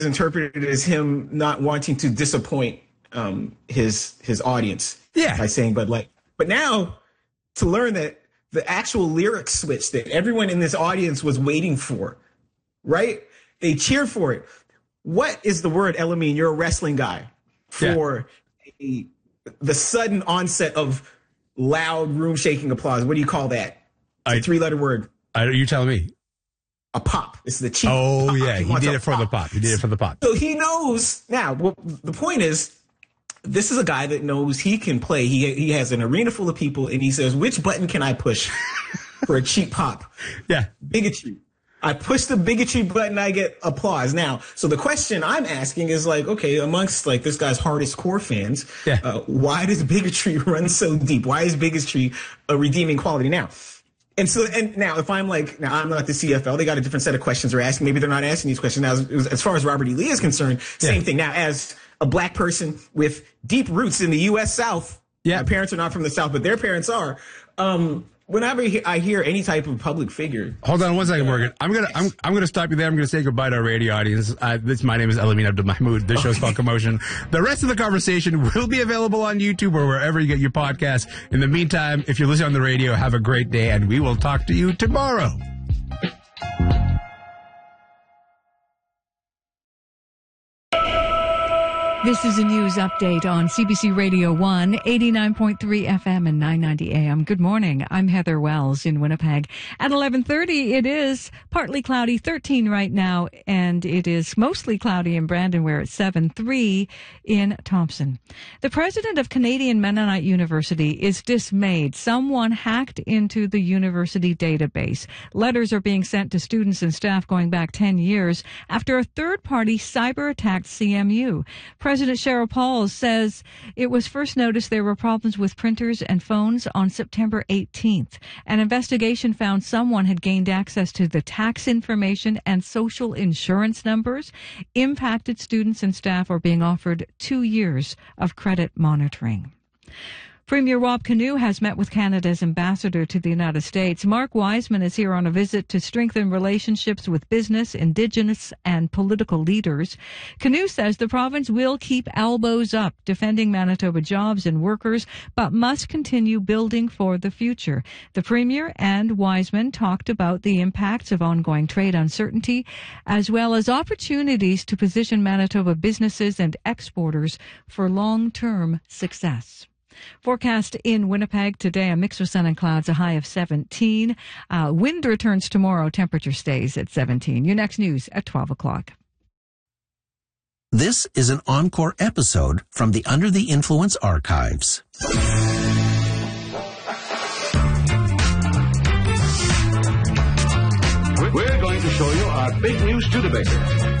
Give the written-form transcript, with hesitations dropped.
interpreted as him not wanting to disappoint his audience. Yeah. By saying Bud Light. But now to learn that the actual lyric switch that everyone in this audience was waiting for, right? They cheer for it. What is the word, Elamine? You're a wrestling guy. For the sudden onset of loud room shaking applause. What do you call that? It's a 3-letter word. You telling me? A pop. It's the cheap. Oh, pop. yeah. He did it for the pop. He did it for the pop. So he knows now. Well, the point is, this is a guy that knows he can play. He has an arena full of people, and he says, which button can I push for a cheap pop? Yeah. Bigotry. I push the bigotry button, I get applause. Now, so the question I'm asking is like, okay, amongst like this guy's hardest core fans, why does bigotry run so deep? Why is bigotry a redeeming quality now? And now if I'm like, now I'm not the CFL, they got a different set of questions they're asking. Maybe they're not asking these questions. Now, as far as Robert E. Lee is concerned, same thing. Now, as a black person with deep roots in the U.S. South, my parents are not from the South, but their parents are. Whenever I hear any type of public figure. Hold on one second, Morgan. I'm gonna stop you there. I'm gonna say goodbye to our radio audience. My name is Elamine Abdul Mahmoud. This show's called Commotion. The rest of the conversation will be available on YouTube or wherever you get your podcasts. In the meantime, if you're listening on the radio, have a great day, and we will talk to you tomorrow. This is a news update on CBC Radio 1, 89.3 FM and 990 AM. Good morning. I'm Heather Wells in Winnipeg. At 11:30, it is partly cloudy, 13 right now, and it is mostly cloudy in Brandon, where it's 7.3 in Thompson. The president of Canadian Mennonite University is dismayed. Someone hacked into the university database. Letters are being sent to students and staff going back 10 years after a third-party cyber-attacked CMU. President Cheryl Pauls says it was first noticed there were problems with printers and phones on September 18th. An investigation found someone had gained access to the tax information and social insurance numbers. Impacted students and staff are being offered 2 years of credit monitoring. Premier Rob Canoe has met with Canada's ambassador to the United States. Mark Wiseman is here on a visit to strengthen relationships with business, Indigenous, and political leaders. Canoe says the province will keep elbows up, defending Manitoba jobs and workers, but must continue building for the future. The Premier and Wiseman talked about the impacts of ongoing trade uncertainty, as well as opportunities to position Manitoba businesses and exporters for long-term success. Forecast in Winnipeg today, a mix of sun and clouds, a high of 17. Wind returns tomorrow. Temperature stays at 17. Your next news at 12 o'clock. This is an encore episode from the Under the Influence archives. We're going to show you our big new Studebaker.